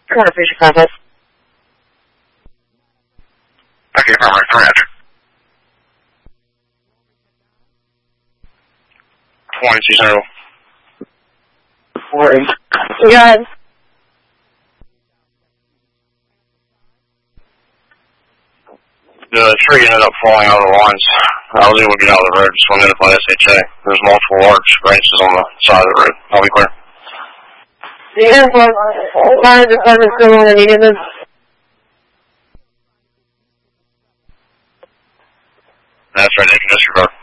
Corner Fisher Contest. Okay, alright, alright. 20. 40. You got it. The tree ended up falling out of the lines. I was able to get out of the road, just went in by SHA. There's multiple large branches on the side of the road. I'll be clear. Do you have lines of service still on the needed them? That's right, they can disregard.